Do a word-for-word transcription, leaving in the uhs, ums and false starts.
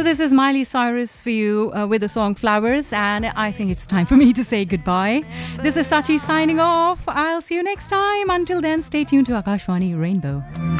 this is Miley Cyrus for you uh, with the song Flowers, and I think it's time for me to say goodbye. This is Sachi signing off. I'll see you next time. Until then, stay tuned to Akashwani Rainbow.